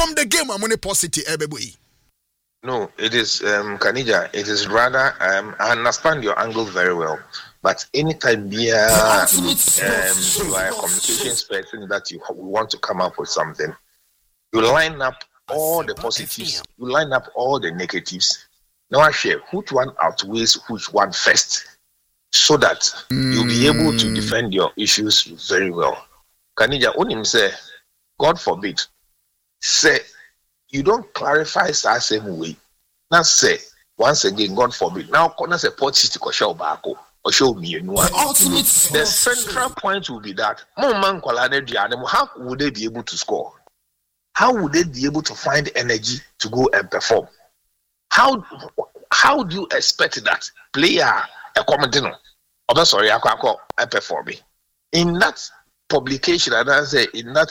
from the game I'm on a positive everybody. No, it is Kanija, it is rather I understand your angle very well, but anytime you are a communications person that you want to come up with something, you line up all the positives, you line up all the negatives. Now I share which one outweighs which one first, so that you'll be able to defend your issues very well. Kanija, Onim say, God forbid, say you don't clarify the same way. Now say once again, God forbid. Now corner support City show back or show me the central point will be that how would they be able to score? How would they be able to find energy to go and perform? How do you expect that player a commentino? Oh, sorry, I perform in that publication, and I say in that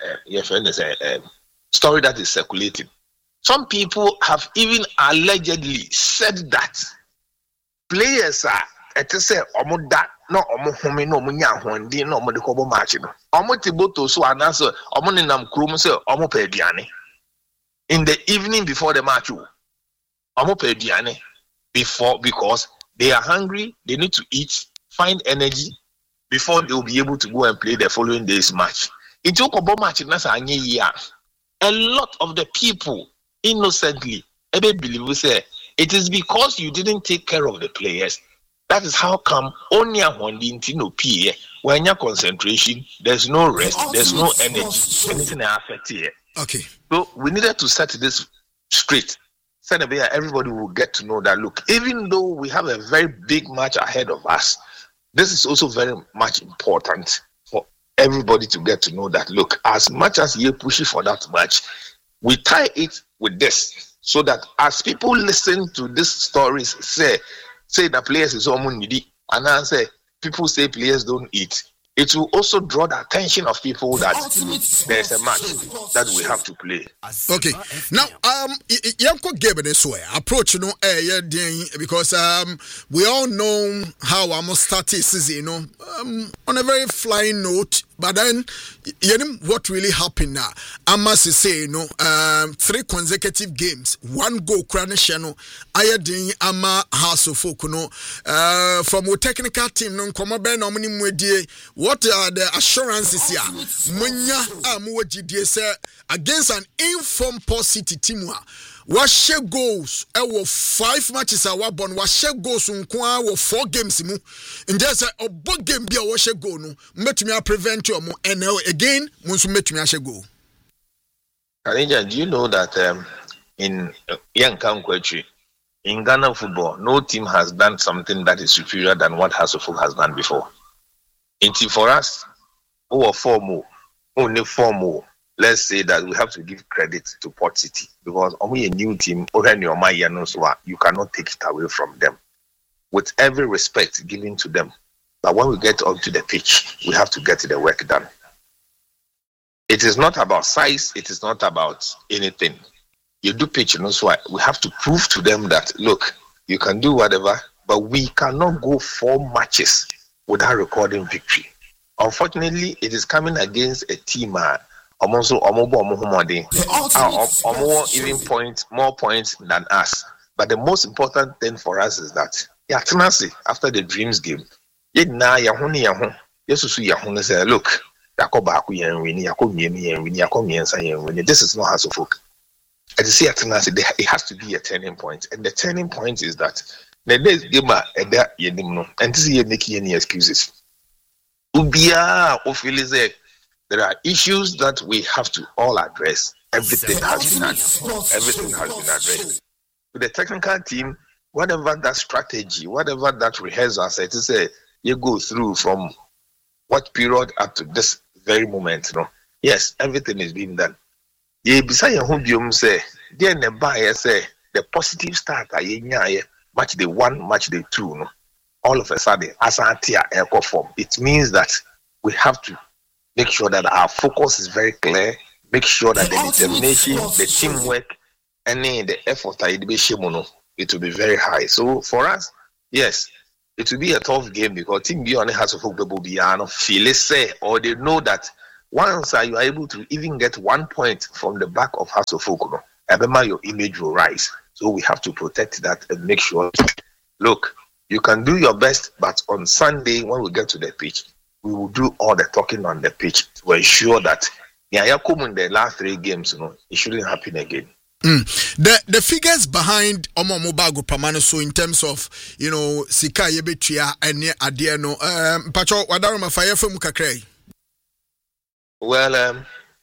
story that is circulating. Some people have even allegedly said that players are say that no home no munya hondi no mo de kobo match no tiboto so anaso ninam krum say pediane in the evening before the match pediane before, because they are hungry, they need to eat, find energy before they will be able to go and play the following day's match. Into kobo match a lot of the people innocently believe say it is because you didn't take care of the players. That is how come only no PA when your concentration, there's no rest, there's no energy, anything affect here. Okay. So we needed to set this straight. So that everybody will get to know that look, even though we have a very big match ahead of us, this is also very much important for everybody to get to know that look, as much as you're pushing for that match, we tie it with this, so that as people listen to these stories, say the players is almost needy, and I say people say players don't eat, it will also draw the attention of people that there's a match that we have to play. Okay. Now, Yanko gave it this way. Approach, because we all know how I'm started season, on a very flying note. But then, what really happened now? I must say, 3 consecutive games, 1 goal, Kranishano, Ayadin, Ama, House of Fokuno, from our technical team, non Comaben, Omni Mwedie. What are the assurances here? Munya Amuji against an informed City team. What share goals? I will 5 matches. I will born. What share goals? Unkwa will 4 games. Mu. And just a big game be a what share goal. No, met me a prevent you. And now again, once met me a share goal. Kalinja, do you know that in Young Kankwechi, in Ghana football, no team has done something that is superior than what Hasselhoff has done before. Until for us, over 4 more, only 4 more. Let's say that we have to give credit to Port City, because only a new team, you cannot take it away from them. With every respect given to them. But when we get onto the pitch, we have to get the work done. It is not about size, it is not about anything. You do pitch, so we have to prove to them that, look, you can do whatever, but we cannot go 4 matches without recording victory. Unfortunately, it is coming against a team even more points than us. But the most important thing for us is that after the Dreams game, look, this is not Hasselhoff. It has to be a turning point, and the turning point is that the next game and this is making any excuses. There are issues that we have to all address. Everything has been addressed. With the technical team, whatever that strategy, whatever that rehearsal, you go through from what period up to this very moment. Yes, everything is being done. The positive start, match day 1, match day 2. All of a sudden, as a form, it means that we have to make sure that our focus is very clear. Make sure that the determination, the teamwork, and the effort, it will be very high. So for us, yes, it will be a tough game because Team B only has to feel say, or they know that once you are able to even get 1 point from the back of House of Folk, your image will rise. So we have to protect that and make sure, look, you can do your best, but on Sunday, when we get to the pitch, we will do all the talking on the pitch to ensure that in the last 3 games, it shouldn't happen again. The figures behind Omo Mobago Pamano, so in terms of Sika Yebetria and Adiano, Pacho Wadaroma Fire from Mukakre. Well,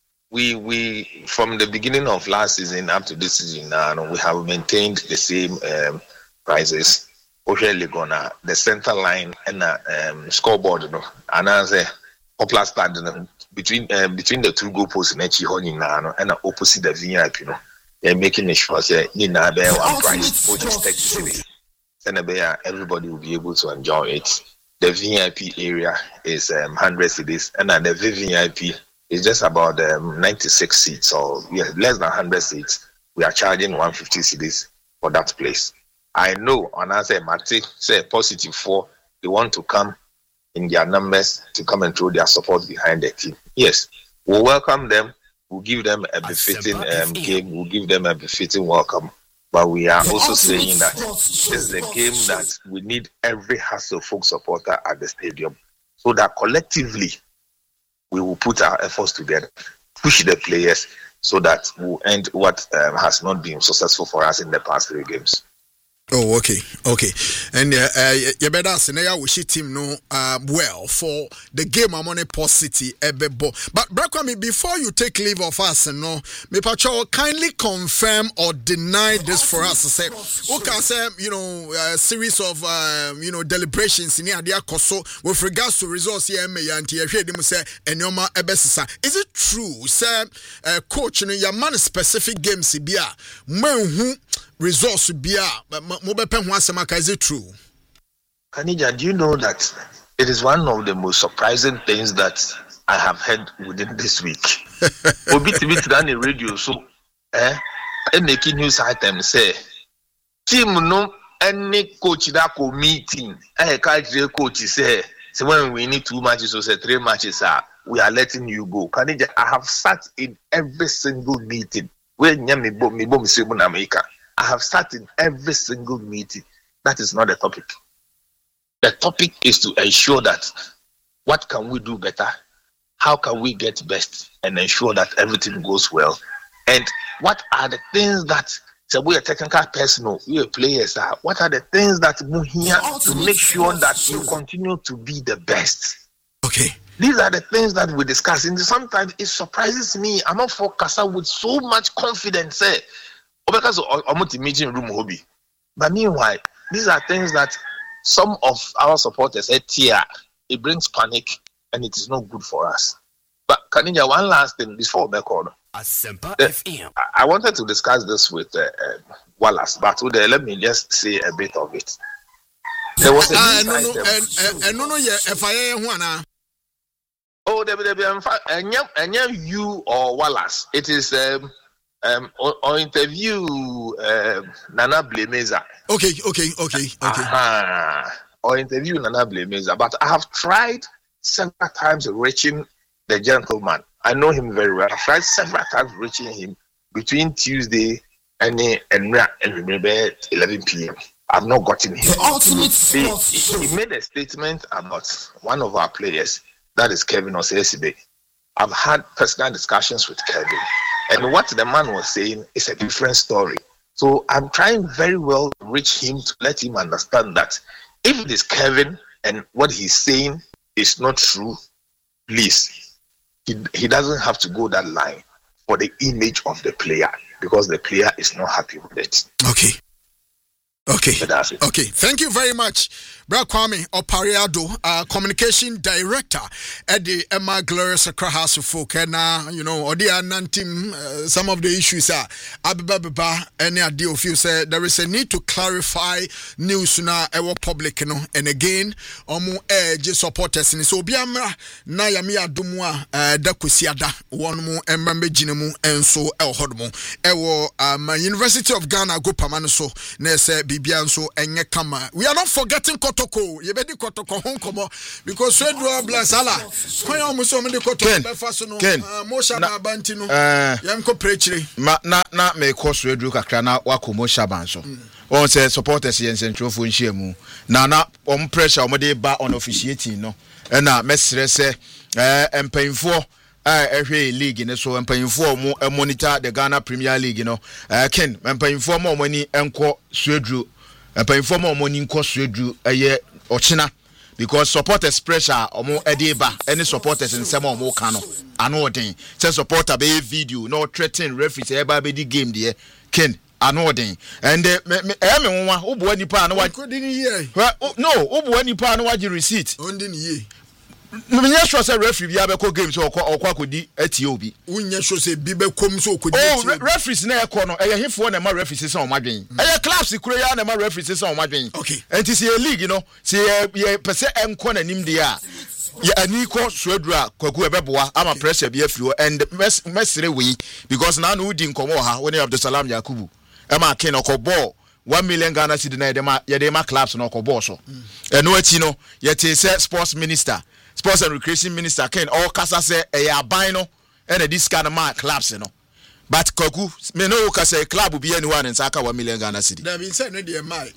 we from the beginning of last season up to this season now, we have maintained the same prices. The center line and scoreboard, and as a popular stand between the 2 goalposts in Echi and opposite the VIP, they're making sure that one price, which is 30 cities. Everybody will be able to enjoy it. The VIP area is 100 cities, and the VVIP is just about 96 seats, or less than 100 seats. We are charging 150 cities for that place. I know, and I say, Mate, say positive 4, they want to come in their numbers to come and throw their support behind the team. Yes, we'll welcome them. We'll give them a befitting game. We'll give them a befitting welcome. But we are also saying that this is a game that we need every House of Folk supporter at the stadium, so that collectively we will put our efforts together, push the players, so that we'll end what has not been successful for us in the past 3 games. Oh, okay. And you better say now we see team well for the game I'm on a Port City Ebebo. But Brakwami, before you take leave of us, me pacho kindly confirm or deny this for us. Say, okay, say a series of deliberations in the Koso with regards to results here. Me anti hear them say Enyoma Ebesisa. Is it true? Say, coach, your man specific games bia who results be is it true? Kanija, do you know that it is one of the most surprising things that I have heard within this week? Obit done in radio, so making news item say team no any coach that go meeting. Coach say when we need 2 matches or say 3 matches, we are letting you go. Kanija, I have sat in every single meeting. I have sat in every single meeting. That is not the topic. The topic is to ensure that what can we do better? How can we get best and ensure that everything goes well? And what are the things that we are technical personnel, we are players, what are the things that we here to make sure that you continue to be the best? Okay. These are the things that we discuss. And sometimes it surprises me. I'm not focused with so much confidence. Because of meeting room hobby. But meanwhile, these are things that some of our supporters say, it brings panic and it is not good for us. But Kanija, one last thing before we call. I wanted to discuss this with Wallace, but let me just say a bit of it. There was a you or Wallace. It is on interview Nana Blemeza. Okay. Or interview Nana Blemeza. But I have tried several times reaching the gentleman. I know him very well. I've tried several times reaching him between Tuesday and 11 p.m. I've not gotten him. He made a statement about one of our players, that is Kevin Osesibe. I've had personal discussions with Kevin. And what the man was saying is a different story. So I'm trying very well to reach him to let him understand that if it is Kevin and what he's saying is not true, please, he doesn't have to go that line for the image of the player, because the player is not happy with it. Okay. Thank you very much, Bra Kwame Opariado, communication director at the Emma Glorious Accra House of Folk. And some of the issues are Ababa and the of you said there is a need to clarify news now our public, and again just supporters and so biamra na yami adumwa da kusiada one mo emrambe jinemu and so el hodmo ewo University of Ghana go pamano so na say Bibian so enye kama. We are not forgetting Kotoko. You better Kotoko home come because Swedro Blasala. When you almost so many Kotoko Mosha na Bantino. Yanko Prechri. Na me course Swedro Kakrana wako Mosha Banso. On say supporters in Central Funchiemu. Na pressure omode ba on officiating no. And na mesre say painful every league in so painful more monitor the Ghana Premier League you know. Ken painful more money enko Swedro painful more money enko Swedro ochina because supporters pressure omo edeba any supporters in some omo kano ano den say supporter be video no threaten referee say eba be the game there Ken anodin and me nwa obo nipa na wa no obo nipa na wa gi receipt ondin ye me nya sure say referee bia be ko game so okwa akodi atie obi unya sure say bi be kom so okodi atie referees na ekọ no eye hefo na ma referees say o madwen eye clubs kuro ya na ma referees say o madwen okay enti say league you know say ye pese enko na nim de a ya aniko Swedra kwaku ebeboa ama pressure bi afio and mesre we because na no udi nkomo ha when Abdusalam Yakubu Emma Ken Okobo 1 million Ghana cedi na yedema clubs na Okobo so eno achi no yete say sports and recreation minister Ken all kasa say e aban no and this kind of man clubs no but Koku me no ka say club bi anyone in saka 1 million Ghana cedi that mean say no dey mai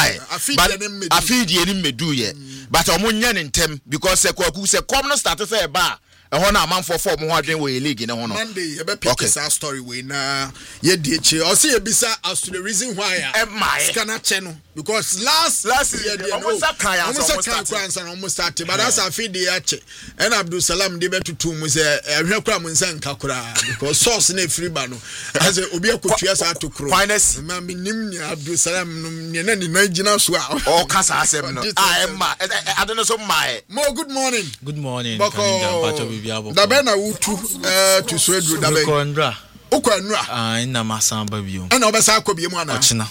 afidi eni medu ye but omunya ne ntem because say Koku say come no start say e ba ehon na amanfo form ho adwen we league ne ho no Monday you be pick this story we na ye die che o say e bisa as to the reason why scanner channel because last year they almost started but that's a feed the ache and Abdusalam de betutu mu say ehwe kra mu nsan kakura because source na free ba no as obi akutua sa to kro finance ma minim ni Abdusalam no ne na ni nagina so a o kasa asem no emma I don't know so my good morning Bibiabo. Da bena wutu to Swedro da be. Ukondra. Ukondra. Ina masamba bio. Ana obesa akobie mu ana. Ochina.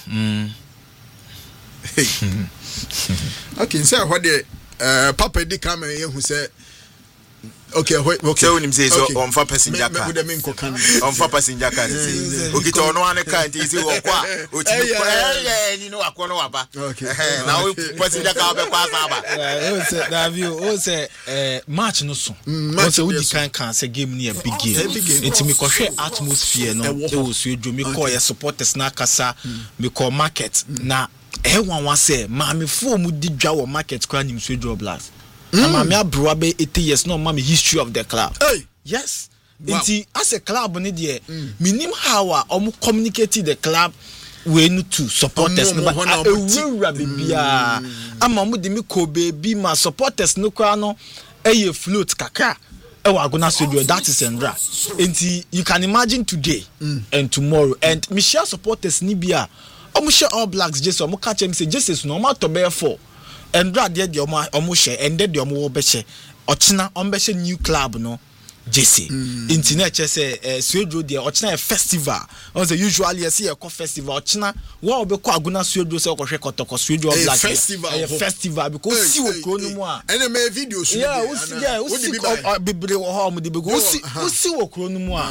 Okay, say what the papa di come here who say okay so him say so on for passenger car on for passenger car okay to no one car nti say wo kwa o ti ni no akọ no waba okay na o passenger car be kwa saba o say Davio o say match no so o say we can say game ni a big game nti me ko hwe atmosphere no e wo Swedro me call your supporters na kasa me call market na ewan say ma me fo mu di dwa wo market kwa nim Swedro Blast I'm a broabe 80 years no mama history of the club. Hey. Yes. Wow. As a club ni there, minim how communicate the club we need to supporters no but bibia ama mu de me ko baby ma supporters no kwa no eye float kaka e wa gona studio that is Endra. Enti you can imagine today and tomorrow and me share supporters ni bia omo share All Blacks Jesus omo catch him say Jesus no ma to bear for and brad de omo share and de omo wo be share ochina ombe share new club no JC internet say Swedro de ochina a festival on the usually you see a festival ochina wo be ko aguna Swedro say ko hwe kotoko Swedro Black festival because see wo ko no mu a and me video so bibre wo ha mo de be go see wo ko no mu a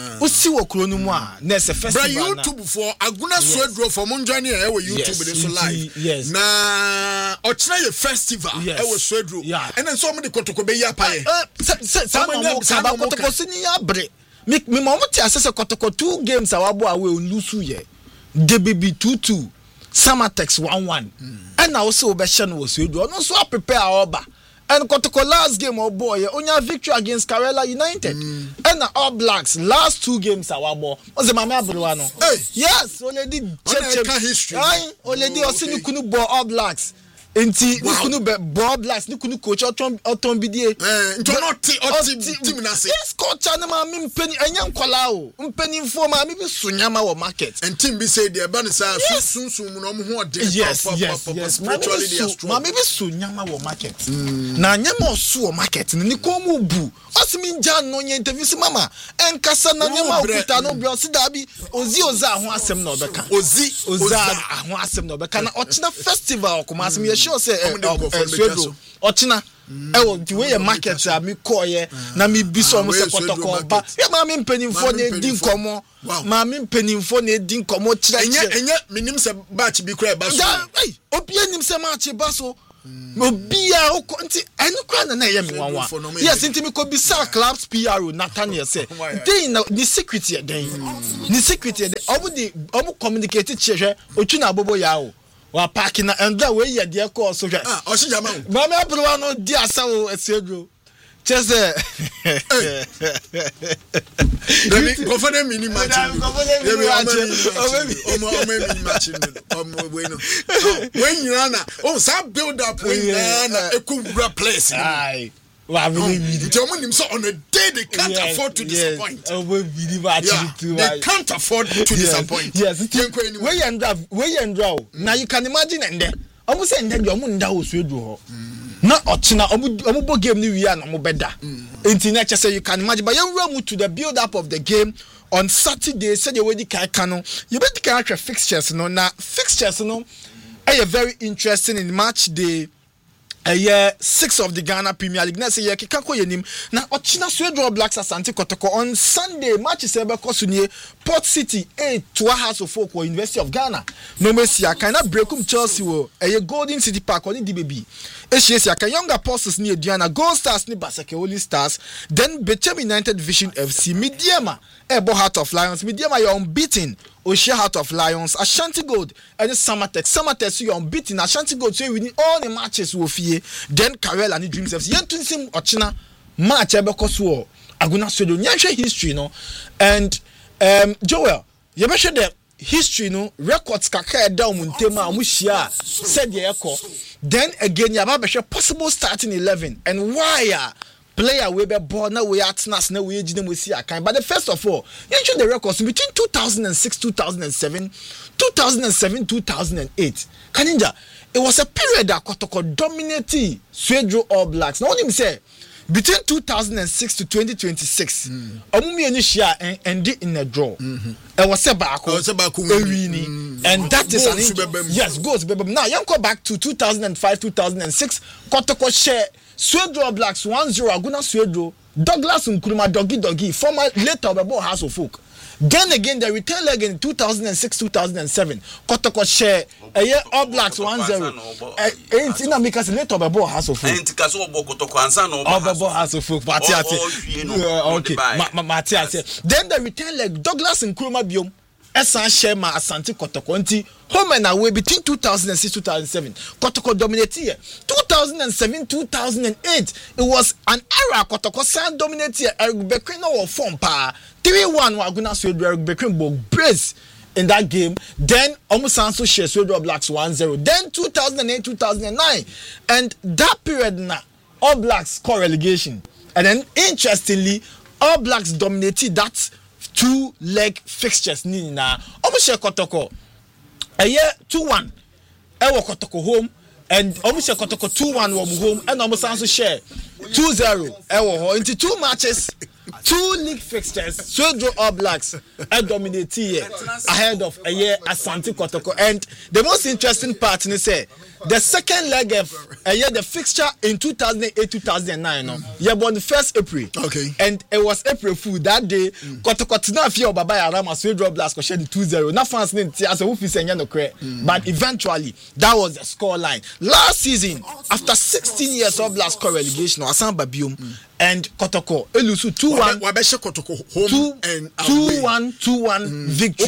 na se festival na YouTube for aguna Swedro for mo join here we YouTube dey so live na ochina a festival e wo Swedro and then so mo de kotoko be ya pa kotoko sini ya bre me mama ti asese kotoko 2 games awabo awe onlusu ye DBB 2-2 Samatex 1-1 and now so be hye no Swedro no so prepare oba and kotoko last game of boy onya victory against Karela United and All Blacks last 2 games awabo oze mama abrewa no yes already check history already osini kunu bo All Blacks enti nikunu be All Blacks nikunu coach oton bidie ntono team na say yes coach na ma mi mpeni anya nkwala o mpeni info ma mi bi sunyama wo market and team bi say the ban say sunsun no mo ho ode yes spiritually they are strong ma mi bi sunyama wo market na nyama osu wo market ni ko mu bu osimi nja no nya interview si mama enkasa na nyama okuta no bi osi da bi oza ho asem na obeka oza ho asem na obeka na ochina festival kuma asem ye sure say Swedro Ochina the way your market me call ye na me bi so mo se kotoko ba ya ma me mpanimfo na di nkomo ma me mpanimfo na di nkomo kire enye minim se batch bi kra ba so obi anim se match ba so obi a nti enu kra na ye me wanwa yes nti me ko bi sa clubs PRO Nathaniel say dey na the secret ye den the secret ye obu communicate chehwe otu na abobo ya o wa parking and that way ye dey call so hwe o se jama o ma me abro no di asawo esego chese David go for them mini match when you na sa build up when na ekubra place ai wa really on a day they can't afford to disappoint. They can't afford to disappoint. Yes, we and draw. Now you can imagine and then almost say that you munda o Swedro ho. Na ochina omubo game ni wi na mo beda. Internet say you can imagine but you run to the build up of the game on Saturday said you wedi kan no. You better can actual fixtures no na fixtures no are very interesting in match day. 6 of the Ghana Premier League. Na say ye keka ko yenim na Ochina Swedro Blacks Asante Kotoko on Sunday match is ebe kosunye Port City 8 to House of Folk University of Ghana. No Messi akana breakum Chelsea wo Golden City Park oni DBB. Ehyesia aka Young Apostles ni Eduana Gold Stars ni Basake Holy Stars then Bechem United Vision FC Midiama Ebo Heart of Lions Midiama you unbeaten Oshia Heart of Lions, Ashanti Gold, and Samatex, you unbeaten. Ashanti Gold, so winning all the matches with Fie, then Karel and the Dreams FC. Yentunsim Ochina, match Ebekoswo, Aguna Swedro, Nyansha history, no, and Joel, you mentioned the history, no, records Kaka down Muntema, Mushia, said the echo. Then again, you have possible starting 11, and why? Player we be born now we at nas now we ejine we see akan but the first of all you show the records between 2006 2007 2008 Kaninja it was a period that Kotoko dominated Swedro All Blacks now him say between 2006 to 2026 omumi eni share and in a draw it was a back and that is yes goes now you go back to 2005 2006 Kotoko share Swedro Blacks 1-0 Aguna Swedro Douglas Nkrumah Doggy former later Obebo House of Folk. Then again the return leg in 2006-2007 Kotoko share All Blacks 1-0 ain't in because later Obebo House of Folk ain't because Kotoko ansa no Obebo House of Folk okay Matias then the return leg Douglas Nkrumah biom Esan Shema Asante Kotoko nti home and away between 2006-2007 Kotoko dominated 2007-2008 it was an era Kotoko san dominated Eric Bequin no form pa 3-1 Aguna Swedro Eric Bequin bo brace in that game then almost also share Swedro Blacks 1-0 then 2008-2009 and that period na All Blacks score relegation and then interestingly All Blacks dominated that 2-leg fixtures ni na omushe Kotoko 2-1 ewo Kotoko home and omushe Kotoko 2-1 wo home and omusa also share 2-0 ewo ho into 2 matches 2 league fixtures Swedro All Blacks dominate here ahead of Asante Kotoko and the most interesting part is say the second leg of the fixture in 2008-2009 no yeah on the 1st April okay and it was April Fool that day Kotoko tina fear baba ya rama Swedro Blacks ko share the 2-0 na fans need as a who fi senya no kre but eventually that was the score line last season after 16 years All Blacks score relegation Asan Babium and Kotoko elusu 2-1 wabeshe Kotoko home and 2-1 victory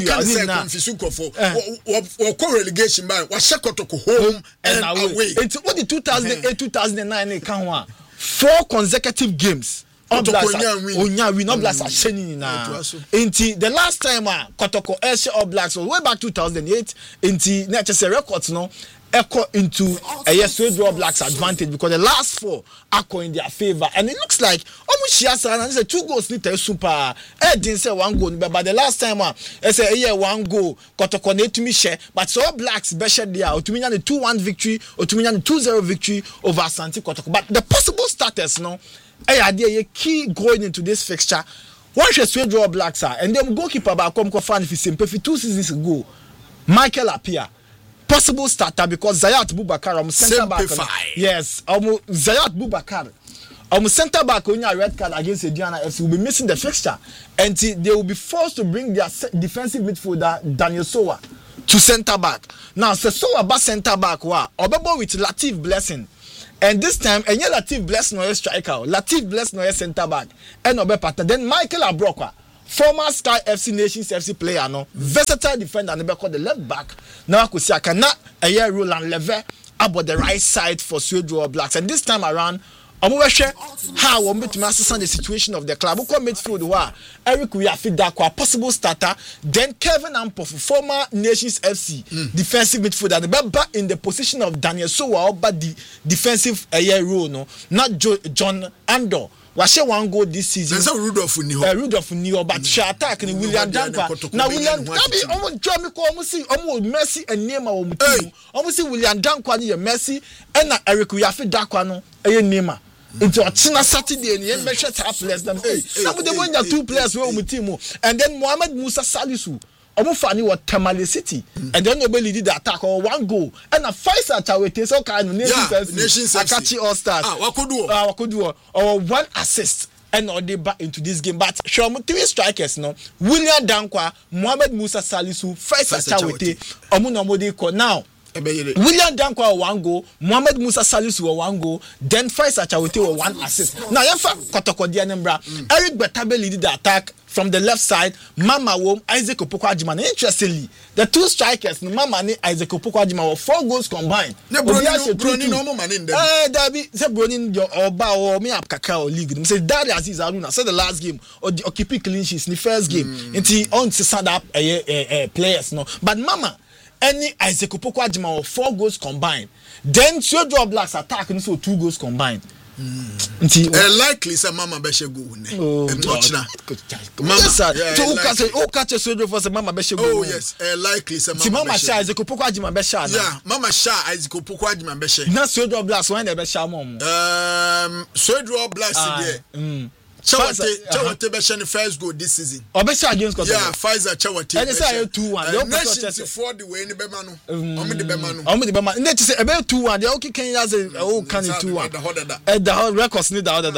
for relegation by wa Kotoko home and away it's what the 2008-2009 kan wa 4 consecutive games All Blacks win All Blacks are shining na inti the last time Kotoko All Blacks was way back 2008 inti na chese records no echo into Swedro Blacks advantage because the last 4 are in their favor and it looks like almost Shiasa and say 2 goals need to super didn't say 1 goal but the last time say 1 goal Kotoko need to me share but so All Blacks better there to mean the 2-1 victory or to mean the 2-0 victory over Asante Kotoko but the possible starters no idea key going into this fixture one should Swedro Blacks and then goalkeeper back come fan if 2 seasons ago Michael Appiah possible starter because Zayat Bubakar center back. Yes, Zayat Bubakar. Center back on your red card against Ediana FC will be missing the fixture, and they will be forced to bring their defensive midfielder Daniel Sowa to center back. Now, Sowa back center back Obebo with Latif Blessing, and this time Latif Blessing no striker, Latif Blessing no center back, and Obepata. Then Michael Abrokwa, former Sky FC Nations FC player, versatile defender, and called the left back. Now I could see I cannot Roland Leve about the right side for Suedo All Blacks, and this time around. How we meet the situation of the club. Who come midfield? Eric Uyafidakwa, possible starter. Then Kevin Ampofu, former Nations FC defensive midfielder. The back in the position of Daniel Sowa, but the defensive role. No, not John Andor. Washe one goal this season. There's a Rudolph Nio, but she attack in William Dankwa. Now William Dabi almost Johnny almost see almost Messi and Nema almost see William Dankwa near Messi and Eric Uyafidakwa no Nema. Into a China Saturday and the measure top less than some of the one 2 players were with Timo and then Mohamed Musa Salisu. Omufani was Tamale City and then nobody did the attack or 1 goal and a Faisal Chawete so kind of Nations Akachi All Stars. Wakudu or 1 assist and all they back into this game. But show 3 strikers no William Dankwa, Mohamed Musa Salisu, Faisal Chawete, Omunomode now. William Dankwa 1 goal, Mohamed Musa Salisu 1 goal, then Faisal Chawete 1 assist. Now Yafa Kotokodia Nembra, Eric Betabe leaded the attack from the left side, Mama Wom, Isaac Opoko Ajima. Interestingly, the 2 strikers, Mama and Isaac Opoko Ajima, were 4 goals combined. Brony no man in there. Dabi, say Brony your Oba or me up Kakao League. Say Daddy Aziz Aruna, say the last game or keeping clean sheets in the first game. Until on to stand up players no. But Mama any Isaac Opoko Ajima 4 goals combined. Then Suedo All Blacks attack and so 2 goals combined. Likely some Mama Beshe go. Mama so catch Suedo for some Mama Beshe go. Oh yes, likely some Mama Sha Isaac Opoko Ajima Beshe. Yeah, Mama Sha Isaac Opoko Ajima Beshe. Na Suedo All Blacks when they Beshe mom. Suedo All Blacks there. Chawate Beshe the first goal this season. Beshe against Kosovo. Yeah, Pfizer Chawate. And they say 2-1. Nations for the way in the Bemano. Omi the Bemano. And they say about 2-1. They okay can you say can 2-1. At the records need the other.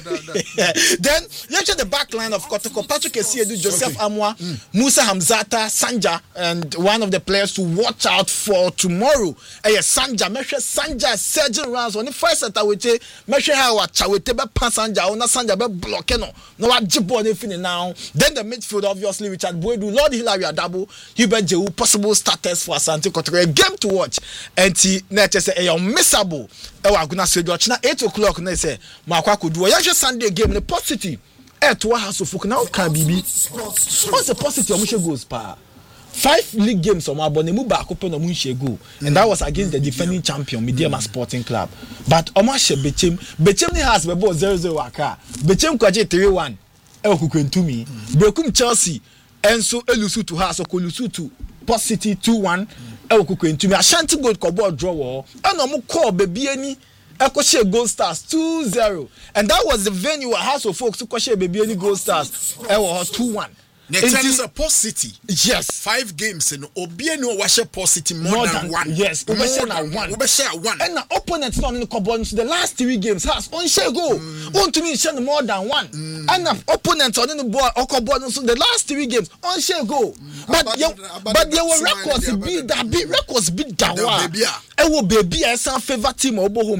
Then you check the back line of Kotoko, Patrick Esiedu, Joseph Amwa, Musa Hamzata, Sanja, and one of the players to watch out for tomorrow. Sanja, Mesha Sanja, surging rounds on the first at Awete, Mesha Hawa, Chawete, Sanja, Ona Sanja, block. No what Jibo anything now. Then the midfield obviously Richard Boedu, Lord Hilary Adabo, Hubert Jehu, possible starters for Asante Kotoko. A game to watch. And Nete say unmissable. Ewa guna say China 8 o'clock. Ne say Makwa could do a Sunday game in the Port City. To a house of folk now can be. What's the positive of goes pa? 5 league games on Abonemu back open on Munshego, and that was against the defending champion Mediama Sporting Club. But Omashe Bechem has Bebo 0-0 aka. Bechem kwaje 3-1. Elkukwentumi. Brekum Chelsea. Enso Elusu to House Okolusu to Port City 2-1. Elkukwentumi. Ashanti Gold Kobo draw. And omu call baby any Ekoshe Gold Stars 2-0. And that was the venue where House of Folks Ekoshe baby any Gold Stars. Was 2-1. Next is a Port City. Yes. 5 games in Obieno Washe Port City more than 1. Yes. Ubeshare 1. And the opponents not in the Cobons, the last 3 games has on share go. Want to mean share more than 1. And the opponents on the board or Cobons the last 3 games on share go. But there were records be that big records be dawa. And will be a some favorite team or home.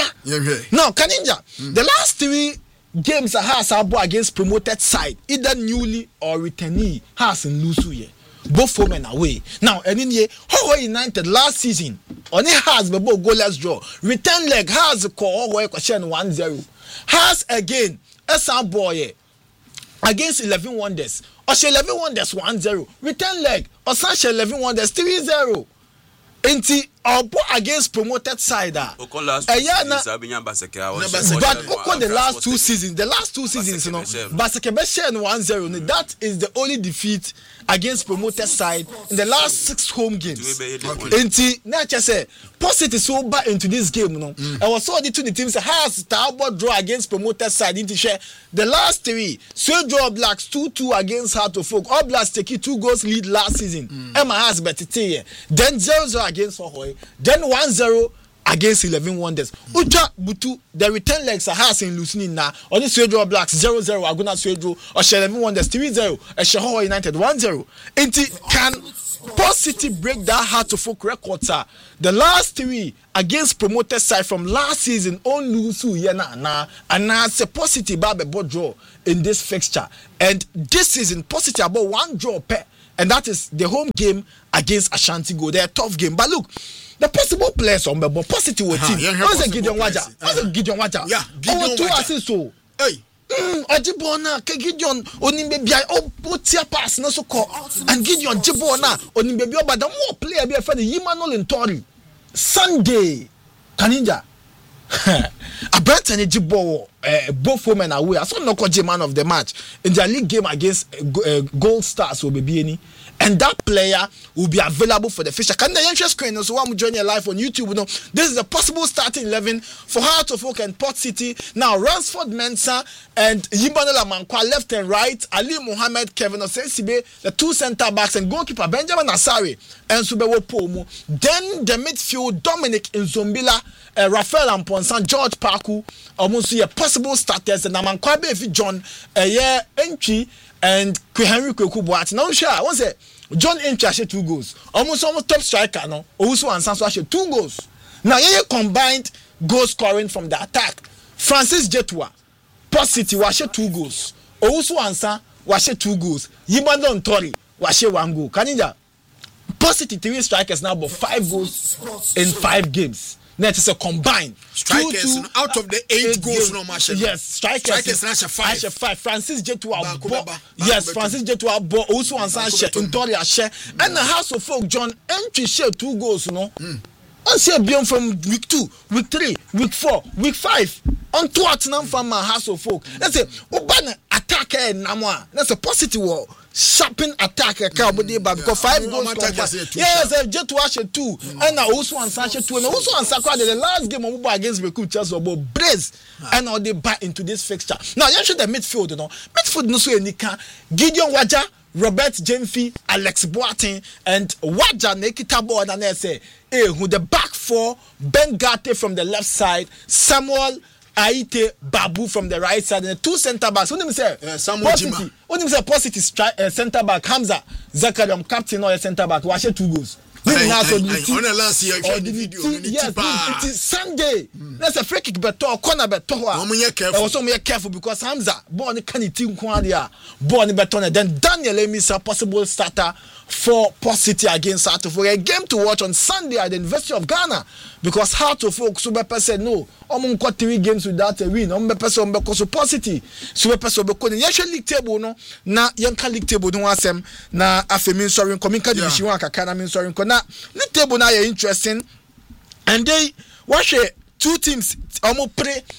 Now Kaninja, the last 3 games has abo against promoted side, either newly or returnee has in Lusu. Both home and away. Now, and in here, Ho United last season only has the ball goalless draw. Return leg has a call question 1-0. Has again a boy against 11 Wonders. Or 11 Wonders 1-0. Return leg or Sash 11 Wonders 3-0. against promoted side. But the last 2 seasons, you know, Basake Beshen 1-0. That is the only defeat against promoted side in the last 6 home games. And now just say, Positive so bad into this game, you know. I was so the two teams has Starboard draw against promoted side into share the last 3. So draw Blacks 2-2 against Heart of Folk. All Blacks take 2 goals lead last season. Emma has better then 0-0 against Hohoy. Then 1-0 against 11 Wonders. Uja Butu, the return legs are has in Lucini now. On the Swedro Blacks 0-0, Aguna Swedro, or 11 Wonders 3-0, and Shahoy United 1-0. Inti can Port City break that Heart to Folk record, sir. The last 3 against promoted side from last season on Lusu Yana and now it's a Port City Babe draw in this fixture. And this season, Port City about 1 draw per, and that is the home game against Ashanti Go. They're a tough game, but look. The possible players on the positive team. What's a Gideon Waja? What's a Gideon Waja? Yeah, Gideon Waja. So, hey, Ajibona, Gideon, Onimbe, Otia pass, no so called, and Gideon Jibona, Onimbe, but the more player be a friend, Yimanol and Tori. Sunday, Kaninja. A Brighton and Jibo, both women are away. I saw no man of the match in the league game against Gold Stars will be any. And that player will be available for the fixture. Can the youngsters screen? So I'm joining live on YouTube. You know, this is a possible starting 11 for Heart of Folk and Port City. Now, Ransford Mensah and Yibanela Mankwa left and right. Ali Mohammed, Kevin Osensibe, the 2 centre backs and goalkeeper Benjamin Asari and Subewo Pomu. Then the midfield Dominic Nzombila, Rafael Amponsan, George Parku, almost a possible starters and Amankwa Befi John, entry and Henry Kwekubuat. Now, sure, I want to say. John Entry actually 2 goals. Almost top striker, no? Also and Sanso actually 2 goals. Now you combined goal scoring from the attack. Francis Jetua, Port City was 2 goals. Also answer was 2 goals. Yibandon Tori was 1 goal. Kanija, Port City 3 strikers now but 5 goals in 5 games. Now it's a combined strikers out of the 8 goals no match. Yes, strikers now 5. Francis Jetua, yes, Francis Jetua also answer share Ntori share and the House of Folk John Entry share 2 goals, you know. I say beyond from week 2, week 3, week 4, week 5 on to Tottenham from my House of Folk. Let's say Obana attack Namwa. That's a positive wall. Sharpen attack because 5 goals. Yes, just to watch 2 and also answer 2 and also answer the last game against Recruit Chelsea about Braze and now they back into this fixture. Now you should the midfield, you know. Midfield no so any Gideon Waja, Robert Jemfi, Alex Boateng and Waja Nekita board and they say who the back 4 Ben Garte from the left side, Samuel Aite Babu from the right side and the 2 centre backs. What do you say? Samuel Jima. What do you say? Positive centre back Hamza Zakariam captain or centre back. Watch 2 goals. On the last year, yes, it is Sunday. That's a free kick, but corner, but also be careful because Hamza born can team Quadia, born Betona. Then Daniel Emis a possible starter for Port City against Heart of Folk. A game to watch on Sunday at the University of Ghana because Heart of Folk Super said no. I'm got 3 games without a win. I'm person because Port City Super person because the league table no na yanka league table no asem na afemin sorry coming division 1 kakana min sorry na league table na interesting and they watch 2 teams almost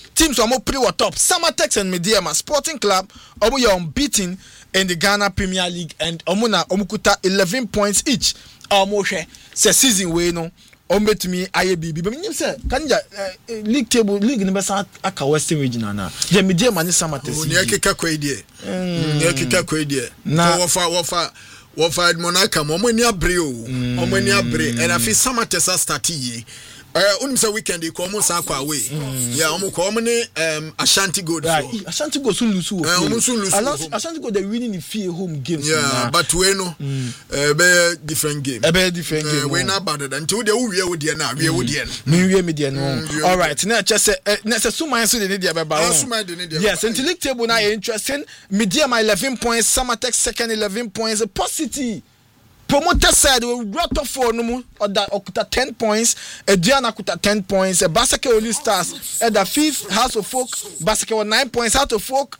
pre were top Samatex and Mediama Sporting Club almost unbeaten in the Ghana Premier League and omukuta 11 points each almost season way no to me IABB but you say can league table league number aka Western Regional na the Mediama ni Samatex keka kwedie na wofa monaka mo ni abre and I feel Samatex start ye say weekend they come on away. Yeah, Ashanti Go. Ashanti Go soon lose. Ashanti Go they winning the few home games. Yeah, but we know different game. We not bad until they we with there now. We with there. All right. Now just say Suma so they need their yes, until league table now interesting. Mediama 11 points, Samatex second 11 points, Port City promoter side we brought up for no or that okuta 10 points, Diana kuta 10 points, Basake Oli Stars at the 5th House of Folk, Basake 9 points, Heart of Folk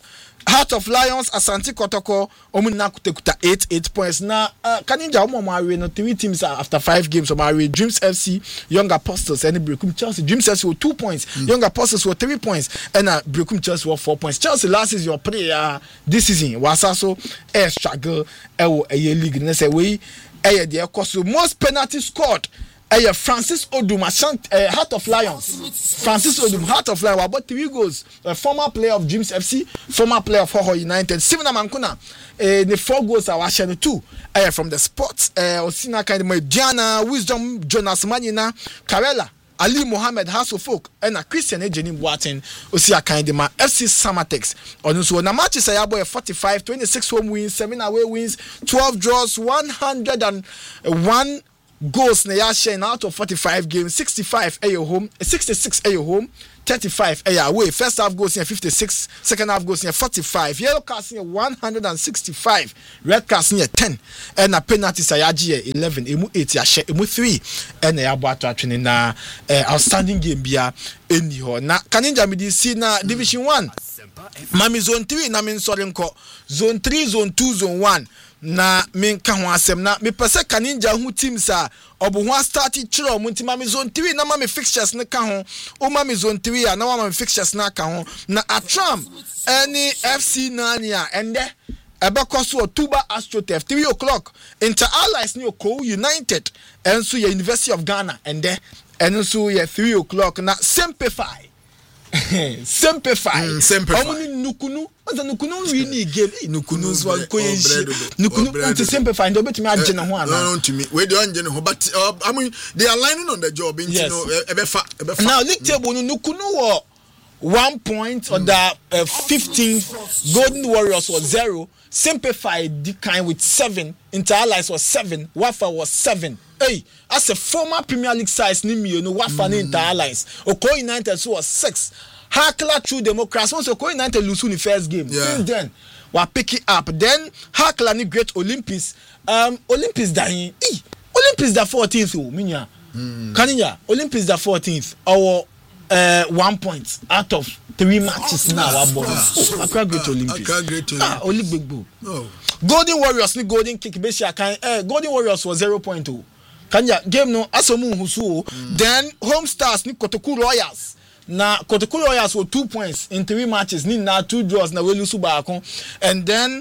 Heart of Lions, Asante Kotoko, Omuna Kutekuta 8 points. Now, Kaninja Omari, no 3 teams after 5 games. Omari, Dreams FC, Young Apostles, and Brekum Chelsea. Dreams FC were 2 points. Young Apostles were 3 points. And Brekum Chelsea were 4 points. Chelsea last is your player this season. Was also a struggle, a league. And say, we, the most penalty scored. Francis Odum, Heart of Lions. Francis Odum, Heart of Lions. About 3 goals. A former player of Dreams FC, former player of Hoho United. Simona Mankuna. The 4 goals are watching 2. From the sports. Osina Kaidemo, Diana, Wisdom, Jonas Manina, Karela, Ali Mohammed, Hasselfolk, and Christian Ejenim Boateng, Osia Kaidema, FC Samatex. On so na matches I have 45, 26 home wins, 7 away wins, 12 draws, 101 goals na share out of 45 games, 65 at your home, 66 at your home, 35 at your away. First half goals in 56, second half goals in 45, yellow cards in 165, red cards in 10, and a penalties ayaji 11, emu 8 ya share, emu 3, and a abato actually na outstanding game bia any ho. Na kaninja midi see na Division 1. Mami zone 3 na min sorry nko. Zone 3, zone 2, zone 1. Na menka ho asem na me pese Kaninja hu teams a obo ho start chiro mo ntima me zone 3 na ma me fixtures ne ka ho o ma me zone 3 a na ma me fixtures na ka ho na Atram any FC Nania ende ebekoso Tuba Astrotef 3 o'clock Inter Allies ni Oko United enso ya University of Ghana ende enso ya 3 o'clock na Simplify Omuni nukunu oza nukunu wini game nukunu so koyeshi nukunu to simplify ndo betumi agena ho ana no to me we dey agena ho but I mean they are lining on the job into yes. Ebefa now league table nukunu were 1 point on the 15th Golden Warriors was 0 Simplify decline with 7 Inter Allies was 7 Wafa was 7 hey as a former Premier League size ni no Wafa ni Inter Allies Oko United so was 6 Hakla True Democrats once Oko United lose in the first game since then we pick it up then Hakla ni Great Olympics Olympics dying Olympics the 14th oh minya Kaninya Olympics the 14th our 1 point out of 3 matches now our ball Accra Great Olympics Olympic Golden Warriors ni Golden Kick Besia kan Golden Warriors was 0.2 Kanya game no asomu husu then Home Stars ni Kotoku Royals na Kotoku Royals were 2 points in 3 matches ni na 2 draws na we lose baako and then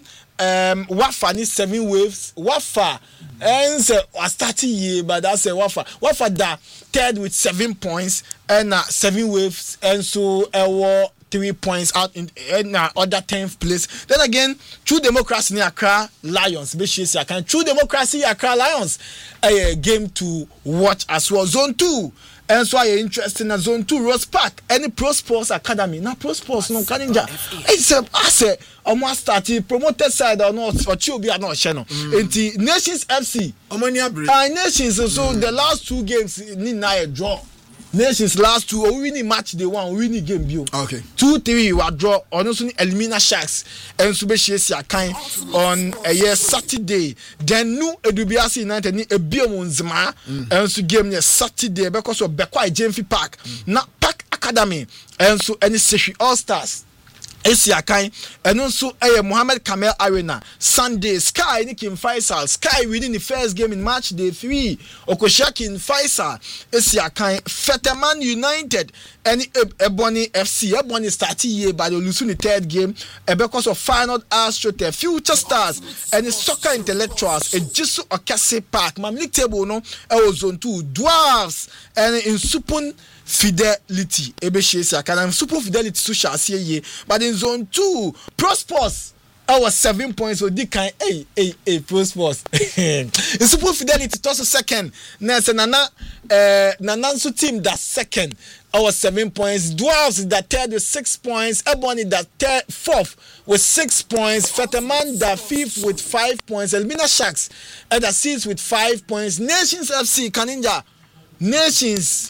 Wafa ni 7 waves Wafa and say starting year but that's Wafa da third with 7 points and 7 waves and so 3 points out in other 10th place. Then again, True Democracy in Accra Lions. True Democracy Accra Lions. A game to watch as well. Zone 2. And so you're interested in Zone 2 Rose Park. Any Pro Sports Academy. Now Pro Sports no Kaninja. It's I say almost started promoted side or not or Chiobi are not channel. The Nations FC. Nations so the last 2 games need now a draw. Nations last 2 we winning match they won winning game bio. Okay. 2-3 we draw on also Elimina Sharks and Subeshia kind on a year Saturday. Then no Edubiasi United ni Ebiomunzma and so game near Saturday because of Bekwai Jenfi Park. Na Park Academy and so any Seshi All Stars. Esiakai and also Mohammed Kamel Arena Sunday Sky Nikim Faisal Sky winning the first game in match day 3 Okoshakin Faisal Esiakai Fetaman United and Ebony FC Ebony started here by the losing the 3rd game because of final Astrote Future Stars and the Soccer Intellectuals and Jisu Okase Park Mamlik table no Zone 2 Dwarfs and in Supun Fidelity Ebeshesi Akana Super Fidelity so shall see ye but in Zone 2 Pro Sports our 7 points so di kan Pro Sports in Super Fidelity toss second Nelson Nana Nanansu team that second our 7 points Dwarfs that third with 6 points Ebony that fourth with 6 points Fetaman that fifth with 5 points Elmina Sharks at the 6th with 5 points Nations FC Kaninja Nations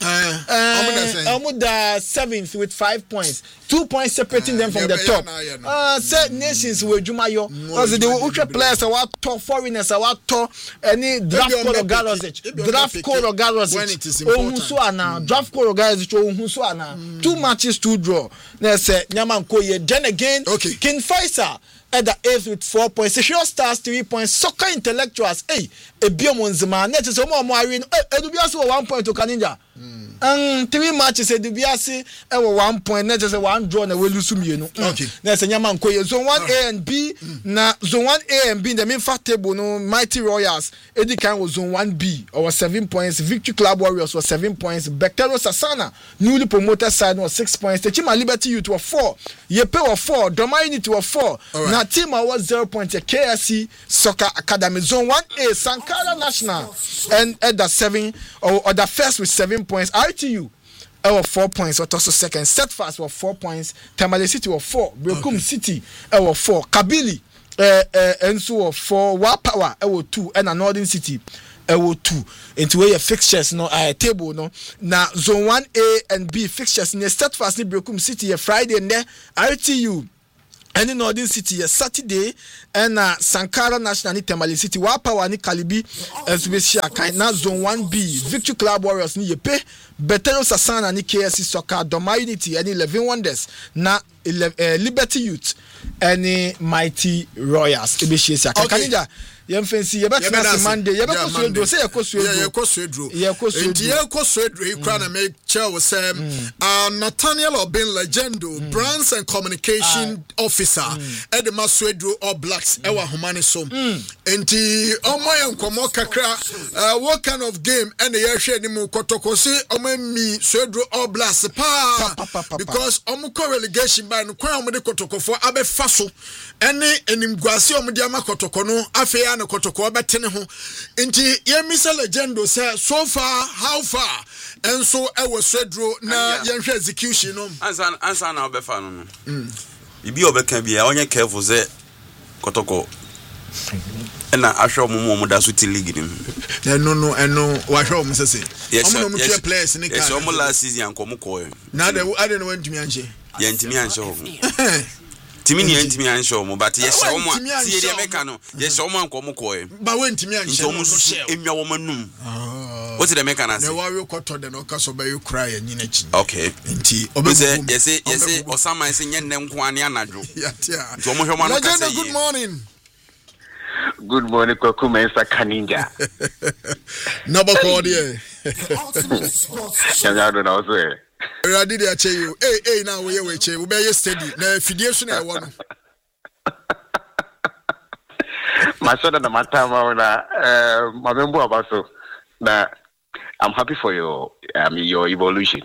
the 7th with 5 points. 2 points separating them from the top. Said Nations were Jumayo. Because they were ultra players, our top foreigners, our top any draft code of Garosic. Draft code of Garosic. Draft code of Garosic. 2 matches, 2 draw. Let's say Nyaman Koye. Then again, King Faisal at the 8th with 4 points. Sure Stars 3 points. Soccer Intellectuals. Hey, a Biomonzima. Net is more Marine. Edubiasu 1 point to Kaninja. 3 matches. Edubiasi 1 point. Net is 1 draw. And we lose some. Okay. That's a Nyaman Koye. Zone 1A and B. Na Zone 1A and B in the main fact table. No Mighty Royals. Edikan was Zone 1B. Or 7 points. Victory Club Warriors was 7 points. Bektero Sasana, newly promoted side, was 6 points. Techima Liberty Youth was 4. Yepe was 4. Doma Unity was 4. Now Tima was 0 points. KSC Soccer Academy. Zone 1A, Sankara National. And at the 7, or the first with 7 points. ITU. 4 points, or also second. Setfast was 4 points. Tamale City was 4. Brokum City was 4. Kabili Ensu was 4. Wapawa was 2. And a Northern City 2. Into where your fixtures no table no. Now Zone 1A and B fixtures in the Steadfast ni Brokum City Friday and there ITU. And in Northern City Saturday and Sankara National ni Tamale City Wapawa ni Kalibi as we share na Zone 1B Victory Club Warriors ni Yepe Betero Sasana ni KSC Soccer Doma Unity and 11 Wonders na Liberty Youth and Mighty Royals Ebeshia Kakanija Yemfensi yebetna Monday yebekoswedro say yekoswedro you can make chair say Nathaniel Obin Legendo Brands and Communication Officer at the Maswedro All Blacks ewa humane som enti omoye nkomo kakra what kind of game and the hwe ni mu kotoko say omami Swedro All Blacks pa because omuko relegation by no kwan omde kotoko for abefa so ene enimguase omde amakotoko no afi na kotoko betene ho nti yemisa Legendo say so far how far and so I was Swedro na yenhwe execution no ansa na obefa no ibi obeka bia onye careful say kotoko na ahwe omo da so ti league nim no wa hwe omo say omo no three players ni kan yes omo last season anko mo koy na de I don't know when timi anche ya ntimi anche omo timi ni ntimi anche omo but yes omo tie de meka no yes omo anko mo koy ba we ntimi anche omo so enwa wo manum what did the meka na say na wa we koto de no kaso ba you cry nyina chi okay nti obese yes osama say nyenne nko ane anadwo nti omo hwe ma no ka say good morning. Good morning, Koku Mensa Kaninja. Number call there. I don't know. I did I tell you. Hey, now we will be steady. Now, fidation, I want. My son and my time, my member about so. Now, I'm happy for your evolution.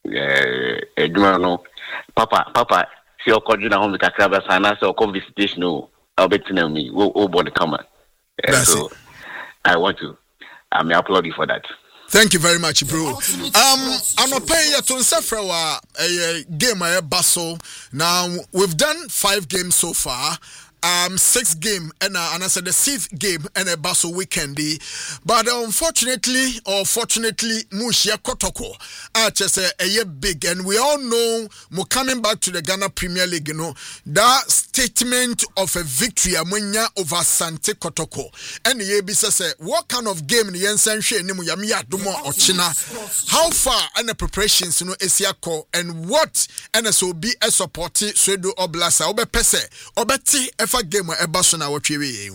Papa, see your cousin at home with a crab and I saw a visitation. No. I'll be telling me, oh, boy, come on. So I want to, applaud you for that. Thank you very much, bro. I'm not paying you to Safra a game I Basso. Now we've done 5 games so far. 6 game and I said the 6th game and a Basso weekend. But unfortunately or fortunately, Mushia Kotoko just a year big, and we all know coming back to the Ghana Premier League, you know, that statement of a victory amenya over Sante Kotoko. And the Yebisa say, what kind of game the Yensen She Nimu Yamiya Dumo or China? How far and the preparations, you know, Esiako and what NSOB a supporti Swedro Oblasa Obe Pese Obeti Efa game Ebaso na watwe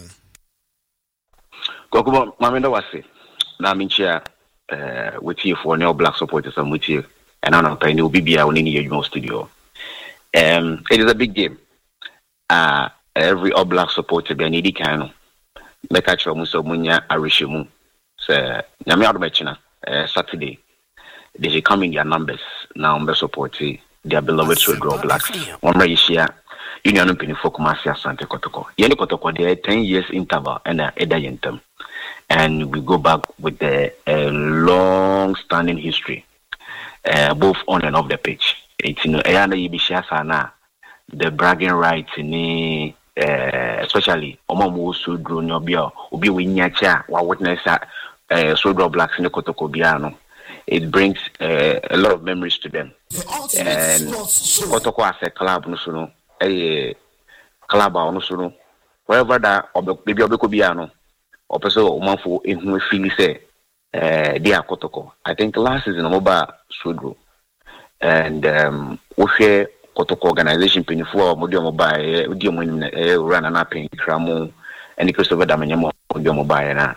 Kokubo mamenda wase na minchia with you for Neo Black supporters and with you and I know pay no bibia on any your studio. It is a big game. Every All Black supporter be need kanu make a chomu so munya arishimu say nyame adobechina Saturday they should come in their numbers now be support their beloved Swedro Blacks one right here Union Open for Kumasi Asante Kotoko yeni Kotoko there 10 years interval and edayentem and we go back with the long standing history both on and off the pitch. It's the bragging rights in especially Omomo Swedro Nyobia Obi Winyacha wa witness Swedro Blacks in the Kotoko Biano it brings a lot of memories to them. And Kotoko as a club, no, a club, no, wherever that maybe Obekobiano, or person Omanfo in who feel say, dear Kotoko. I think last season Omoba Sudro, and we share Kotoko organization penny for Modio Mobile, Udio run an up in Kramo, and the Christopher Damanyamo, Udio Mobile.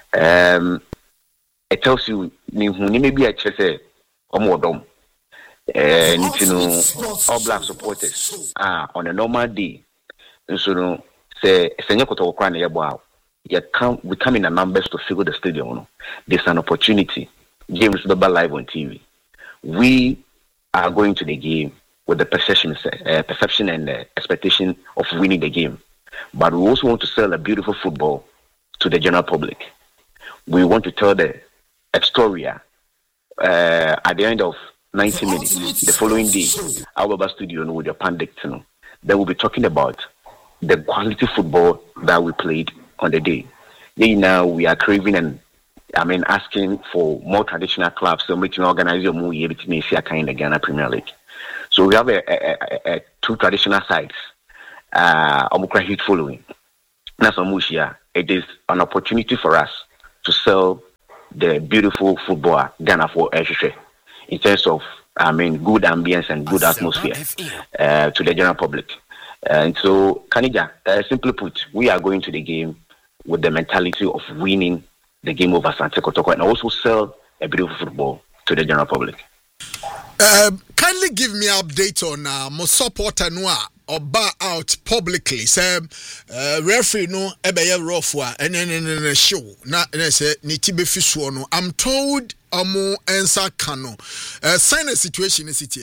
It tells you, maybe a chess or more dome. And all black supporters on a normal day. And so, say, Senyakoto Kran Yabwa, we come in a numbers to fill the stadium. There's an opportunity. James Baba live on TV. We are going to the game with the perception and expectation of winning the game. But we also want to sell a beautiful football to the general public. We want to tell the story at the end of 90 minutes, the following day, our studio with your pandit, they will be talking about the quality football that we played on the day. Now we are craving and asking for more traditional clubs to make organize your movie between the Ghana Premier League. So we have a two traditional sides. Omukra Heat following. It is an opportunity for us to sell the beautiful football Ghana for Eshe in terms of good ambience and good atmosphere to the general public. And so Kanija, simply put, we are going to the game with the mentality of winning the game over Asante Kotoko and also sell a beautiful football to the general public. Kindly give me an update on my supporter Noah or bar out publicly. Say referee no ebeye rough and then show na say nitibe fiso no. I'm told amo ensa kano. Sign a situation in city.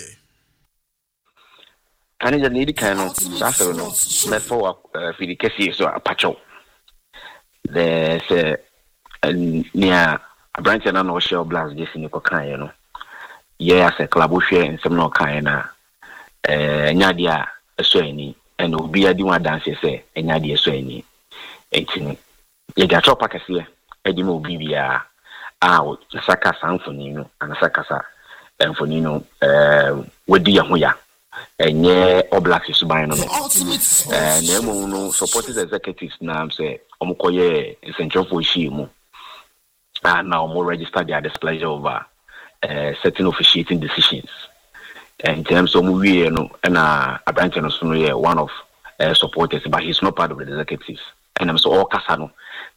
Kanija need kano safero no. Me for fidi kesi so apacho. There's near a branch and no shell blast this in Kokan, you know. Yes, a club share in some no kind Nadia a swany, and will be a doing dance, say, and Nadia swany. 18. You got your packets here, Edimo Bibia out, Saka Sanfonino, and Sakasa, and Fonino, with the Yamuya, and yeah, Oblak is buying on it. And Nemo supported executives now say, Omokoye, essential for Shimu. And now more registered their displeasure over certain officiating decisions. And in terms of movie, you know, and a branch and one of supporters, but he's not part of the executives. And I'm so all Casano,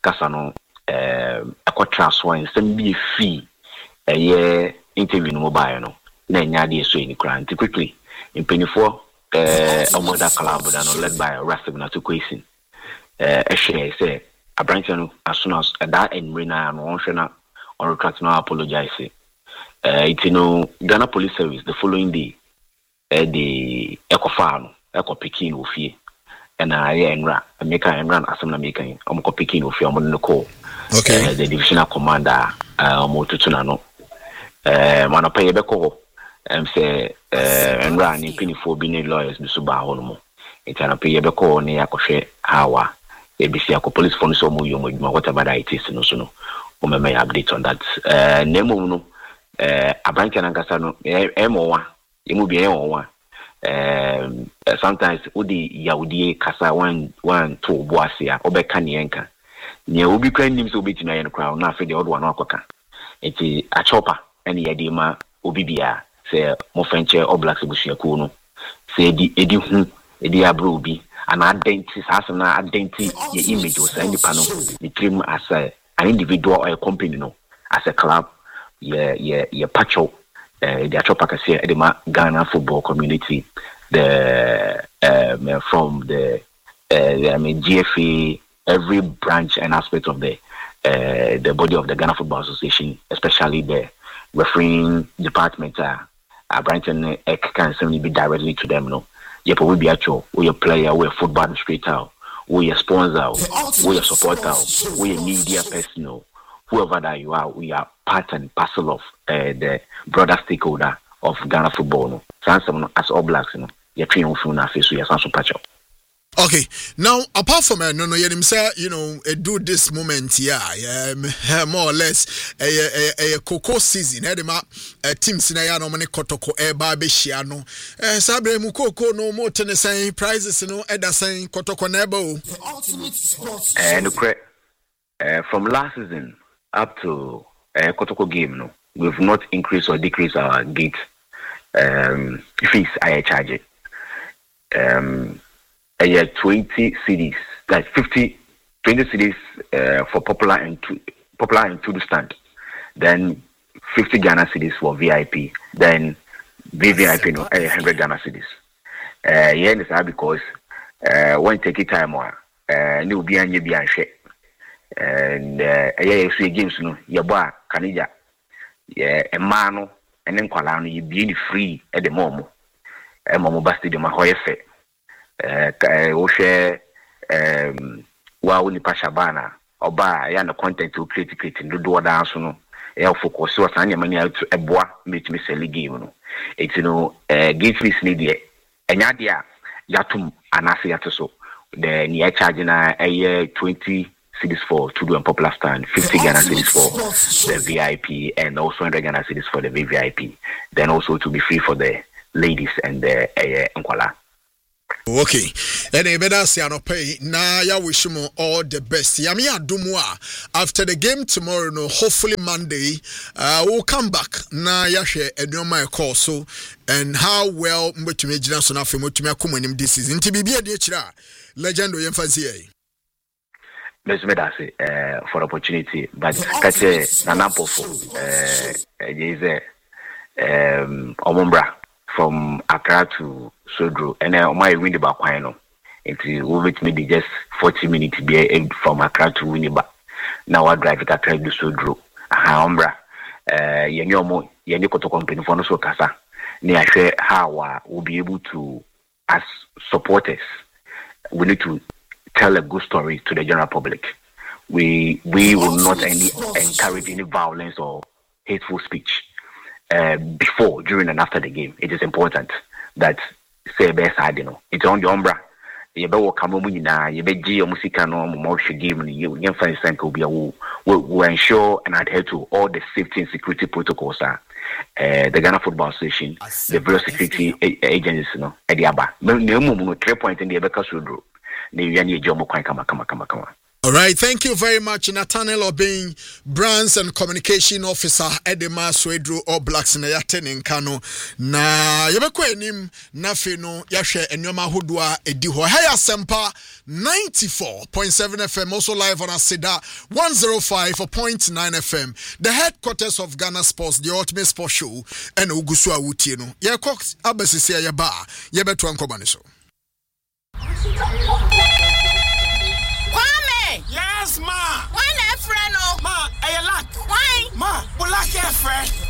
a quatrass one, send me fee a year interview no mobile, you know, Nanya so in the crime. Quickly, in Penny 4, a mother club led by a Rastab Natu Quasin. A share say a branch as soon as that and Rena and one on retract no apologize. It's Ghana Police Service the following day, the Ecofano, Eco Pekin of Fee, and I and America and run as I'm making Pekin of Fee on the call. Okay, the divisional commander, Motutunano, Manapay Beko, and say, and run in penny for being lawyers, Misuba Honomo. It's an appear Beko near Koshe, Hawa, ABC Police Phone, so whatever it is, no sooner. May update on that. Nemo. A branch and Agasano, M1, it will be M1. Sometimes Udi Yaudi Casa 1, 2 Boasia, Obekanienka. Near Ubi Cranim so bit in crown, not for the old one Okoka. It is a chopper, and the Edema Ubibia, say Mofenche Oblak Bushia Kuno, say the Edihu, Edia Brubi, and identity as an identity, the image was any panel, the trim as an individual or a company, no, as a club. Pacho, the Achopaka here at the Ghana football community, the from the GFA, every branch and aspect of the body of the Ghana Football Association, especially the refereeing department, a branch and can certainly be directly to them. No, but we be actual, we a player, we a football administrator, we a sponsor, we a supporter, we a media person. Whoever that you are, we are part and parcel of the broader stakeholder of Ghana football. No, as All Blacks, you're trying to face we are some patch up. Okay, now apart from no, you say do this moment, more or less a cocoa season. Teams na ya no mane kotoko eba be hia no. Sabre mu cocoa no more tennis prizes no eda saying kotoko na eba o. Ultimate sports. From last season up to kotoko game no, we've not increased or decreased our gate fees I charge it. 20 CDs, like 20 CDs for popular and to the stand. Then 50 Ghana CDs for VIP. Then VVIP 100 Ghana CDs. It's because when you take time new be and you be and share. And see games no yaba kanija a mano and then kwala you be free at the moment. Momo Stadium ahoyefe. Oshe wa uni pashabana oba ya no content to create do dance no e focus was anya mani to eboa meet me sell game no it gate fees ni de enya de a yatum anase yateso the near charge na 20 cities for to do a popular stand, 50 Ghana cities for the VIP, and also 100 Ghana cities for the VVIP. Then also to be free for the ladies and the Nkwala. Okay, and I better say no pay. Na ya wish you all the best. Yami adumwa after the game tomorrow. No, hopefully Monday, we'll come back. Na ya share a new my call so and how well mbetumi jina so na fe motumi akomanim this season. Nti bibia de chira legend o yemfansi Let's make that say for opportunity, but catch Nanapofo is Omumbra from Accra to Sodro, and my Winneba Quino. It will with me just 40 minutes be from Accra to Winneba. Now I drive it Accra to Sodro. Omumbra, Yanyomo, Yaniko company for no so casa. Near share how we'll be able to, as supporters, we need to tell a good story to the general public. We will not encourage any violence or hateful speech before, during, and after the game. It is important that say best side, it's on the umbra. You better come on now. You better G or Musicano, Moshi game. You find will ensure and adhere to all the safety and security protocols. The Ghana Football Association, the various security agencies, at the Aba. No 3 points in the Ebeka Sudro. All right, thank you very much, Nathaniel Obeng, Brands and Communication Officer, Edema Swedro or Blacks in the Kano. Na yebekwenim na feno yahwe enyoma hodua ediho. Haya Sempa 94.7 FM, also live on Asida 105.9 FM. The headquarters of Ghana Sports, the ultimate sports show, and Ugusu Awutie no. Ye Cox abesisi ya ba, yebetu ankobane so. Yes, ma. Why not, friend? Ma, I like. Why? Ma, black hair, friend.